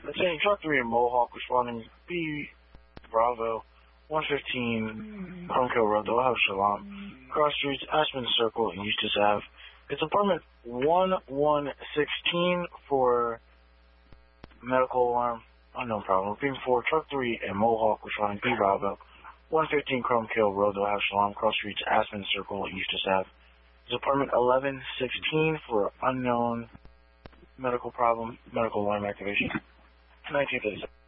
Saying truck 3 in Mohawk responding B Bravo 115 Chromkill Road, Al Shalom, cross streets Aspen Circle and Eustis Ave. It's apartment 1116 for medical alarm, unknown problem. Being 4 truck 3 in Mohawk responding B Bravo 115 Chromkill Road, Al Shalom, cross streets Aspen Circle and Eustis Ave. It's apartment 1116 for unknown medical problem, medical alarm activation. 1937.